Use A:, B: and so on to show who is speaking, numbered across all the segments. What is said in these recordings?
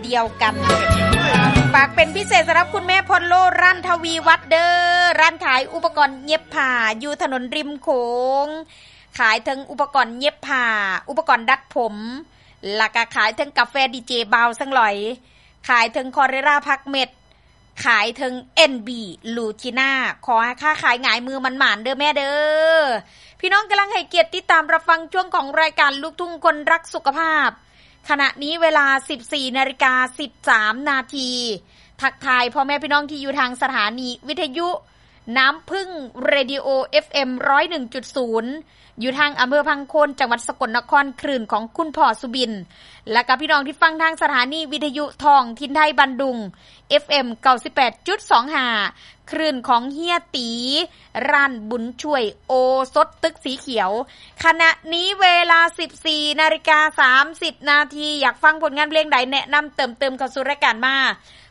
A: เดียวกันฝากเป็นพิเศษสำหรับคุณแม่พลโลร้านทวีวัฒน์เด้อร้านขายอุปกรณ์เย็บผ้าอยู่ถนนริมโขงขายทั้งอุปกรณ์เย็บผ้าอุปกรณ์ดัดผมแล้วก็ขายทั้งกาแฟดีเจบาวสังหลอยขายทั้งคอเรราพักเม็ดขายทั้ง NB ลูทิน่าขอให้ค้าขายหงายมือมันหมานเด้อแม่เด้อพี่น้องกำลังให้เกียรติติดตามรับฟังช่วงของรายการลูกทุ่งคนรักสุขภาพขณะนี้เวลา 14:13 นาทีทักทายพ่อแม่พี่น้องที่อยู่ทางสถานีวิทยุน้ำพึ่งเรดิโอ FM 101.0 อยู่ทางอำเภอพังโคนจังหวัดสกลนครคลื่นของคุณพ่อสุบินและกับพี่น้องที่ฟังทางสถานีวิทยุทองทินไทยบันดุง FM 98.25 คลื่นของเฮียตีร้านบุญช่วยโอสดตึกสีเขียวขณะนี้เวลา 14:30 นาทีอยากฟังผลงานเพลงใดแนะนำเติมเข้าสู่รายการมา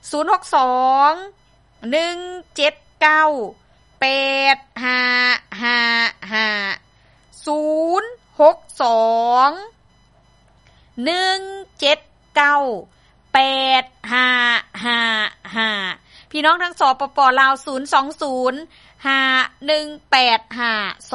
A: 062 179 8555 062 179 8555พี่น้องทั้งสปป.ลาว020 5185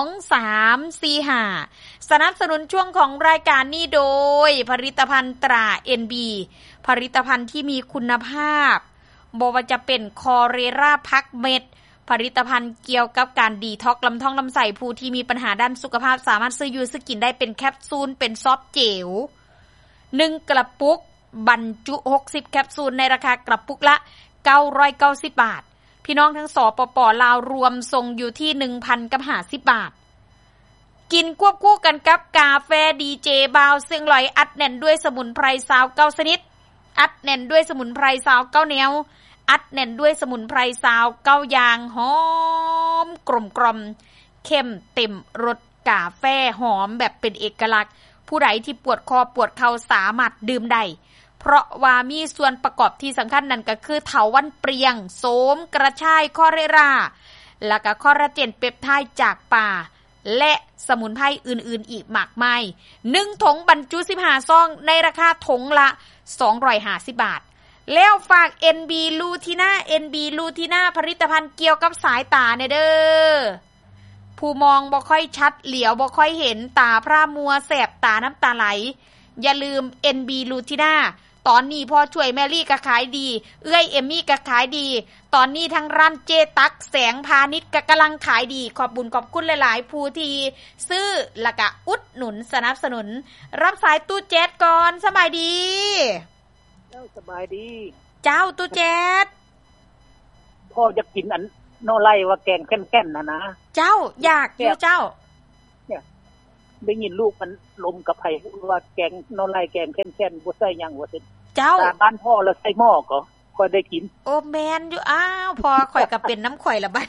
A: 2345สนับสนุนช่วงของรายการนี้โดยผลิตภัณฑ์ตรา NB ผลิตภัณฑ์ที่มีคุณภาพบ่ว่าจะเป็นคอเรราพักเม็ดผลิตภัณฑ์เกี่ยวกับการดีท็อกลำท้องลำไส้ผู้ที่มีปัญหาด้านสุขภาพสามารถซื้ออยู่ซื้อกินได้เป็นแคปซูลเป็นซอฟต์เจล1กระปุกบรรจุ60แคปซูลในราคากระปุกละ990 บาทพี่น้องทั้งสปป.ลาวรวมส่งอยู่ที่ 1,050 บาทกินควบคู่กันกับกาแฟดีเจบาวเสียงลอยอัดแน่นด้วยสมุนไพร29ชนิดอัดแน่นด้วยสมุนไพร29แนวอัดแน่นด้วยสมุนไพร29อย่างหอมกลมๆเข้มเต็มรสกาแฟหอมแบบเป็นเอกลักษณ์ผู้ใดที่ปวดคอปวดเข่าสามารถดื่มได้เพราะว่ามีส่วนประกอบที่สำคัญนั่นก็คือเถาวัลย์เปรียงโสมกระชายคอเรราแล้วก็คอลลาเจนเปปไทด์จากป่าและสมุนไพรอื่นๆอีกมากมาย1ถุงบรรจุ15ซองในราคาถุงละ250 บาทแล้วฝาก NB ลูทิน่า NB ลูทิน่าผลิตภัณฑ์เกี่ยวกับสายตาเนี่ยเด้อผู้มองบ่ค่อยชัดเหลียวบ่ค่อยเห็นตาพร่ามัวแสบตาน้ำตาไหลอย่าลืม NB ลูทิน่าตอนนี้พอช่วยแมรี่ก็ขายดีเอื้อยเอมมี่ก็ขายดีตอนนี้ทั้งร้านเจตักแสงพาณิชย์ก็กำลังขายดีขอบบุญขอบคุณหลายๆผู้ที่ซื้อและก็อุดหนุนสนับสนุนรับสายตู้แจ๊ดก่อนสบายดี
B: เจ้าสบายดี
A: เจ้าตู้แจ๊ด
B: พ่อจะกินอันนอไล่ว่าแกงแค่นๆนะ
A: เจ้าอยากอยู่เจ้า
B: เนี่ยได้ยินลูกมันลมกับไผว่าแกงนอไล่แกงแค่นๆบ่ใส่หยังว่าซั่น
A: เจ้า
B: บ้านพ่อแล้วใส่หม้อก็ค่อยได้กิน
A: โอ้แม่นอยู่อ้าวพอข่อยก็เป็นน้ำข่อยละบัด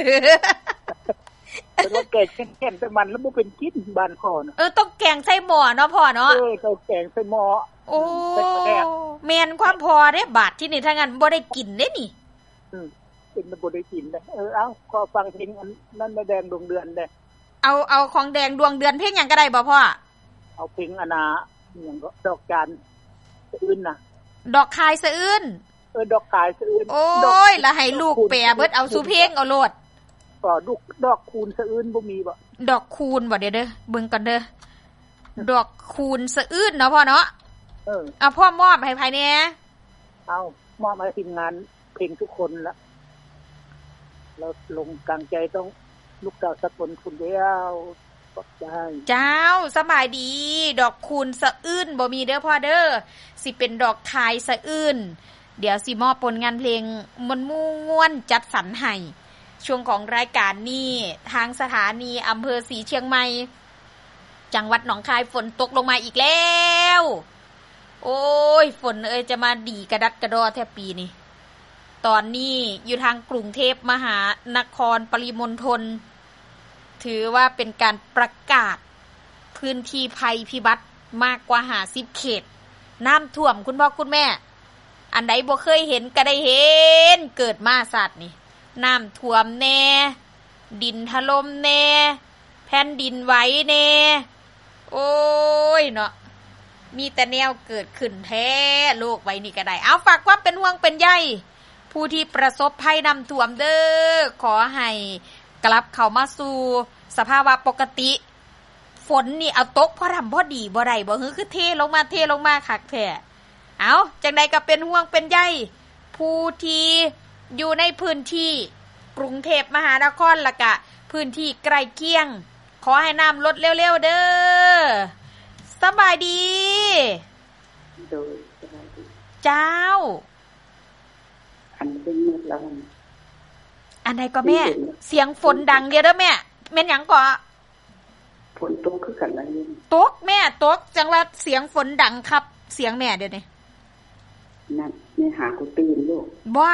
B: แต่ว่าแกงแค่นๆไปมันแล้วบ่เป็นกินบ้านพ่อน่ะ
A: ต้องแกงใส่หม้อเนาะพ่อเนาะ
B: ต้องแกงใส่หม้อ
A: โอ้แม่นความพอเด้บาดที่นี่ถ้างั้นบ่ได้กินเด้นี่
B: เป็นบ่ได้กินเด้เอาขอฟังเพลงอันนั้นแม่แดงดวงเดือนเด้
A: เอาของแดงดวงเดือนเพลงหยังก็ได้บ่พ่อ
B: เอาเพลงอนาหยังก็ดอกจานสะอื้นน่ะ
A: ดอกคายสะอื้น
B: ดอกคายสะอื้น
A: โอ้ยแล้วให้ลูกแปลเบิดเอาสู่เพลงเอาโลด
B: ก็ดอกคูณสะอื้นบ่มีบ่
A: ดอกคูณบ่เด้อเบิ่งก่อนเด้อดอกคูณสะอื้นเนาะพ่อเนาะเอาพ่อมอบให้ไผแน่
B: เอามอบให้ทีมงานเพลงทุกคนละเราลงกลางใจต้องลูกดาวสกลคนเดียวขอบใจ
A: เจ้าสบายดีดอกคูณสะอื้นบ่มีเด้อพ่อเด้อสิเป็นดอกคายสะอื้นเดี๋ยวสิมอบผลงานเพลงม่วนๆจัดสรรให้ช่วงของรายการนี้ทางสถานีอำเภอศรีเชียงใหม่จังหวัดหนองคายฝนตกลงมาอีกแล้วโอ้ยฝนจะมาดีกระดัดกระดอแทบปีนี้ตอนนี้อยู่ทางกรุงเทพมหานครปริมณฑลถือว่าเป็นการประกาศพื้นที่ภัยพิบัติมากกว่า50เขตน้ำท่วมคุณพ่อคุณแม่อันใดบ่เคยเห็นก็ได้เห็นเกิดมาสัตว์นี่น้ำท่วมแน่ดินถล่มแน่แผ่นดินไหวแน่โอ้ยเนาะมีแต่แนวเกิดขึ้นแท้โลกไว้นี่ก็ได้เอาฝากความเป็นห่วงเป็นใยผู้ที่ประสบภัยน้ำท่วมเด้อขอให้กลับเข้ามาสู่สภาวะปกติฝนนี่เอาตกพอทำพอดีบ่ได้บ่คือเทลงมาคักแท้เอาจังใดก็เป็นห่วงเป็นใยผู้ที่อยู่ในพื้นที่กรุงเทพมหานครละกะพื้นที่ใกล้เคียงขอให้น้ำลดเร็วๆเด้อสบายดี
C: โดยสบายดี
A: เจ้า
C: อันเป็นมืดแล้ว
A: อันไหนก็แม่เสียงฝนดังเด้อแม่แม่นหยังก็
C: ฝนตกคือกันแล้วนี่
A: ตกแม่ตกจังว่าเสียงฝนดังครับเสียงแม่เดี๋ยวนี้
C: นั่นแม่หากูตื่นลูก
A: บ่